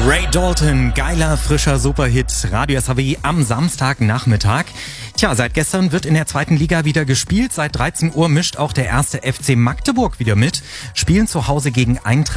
Ray Dalton, geiler, frischer Superhit, Radio SAW am Samstagnachmittag. Tja, seit gestern wird in der zweiten Liga wieder gespielt. Seit 13 Uhr mischt auch der erste FC Magdeburg wieder mit. Spielen zu Hause gegen Eintracht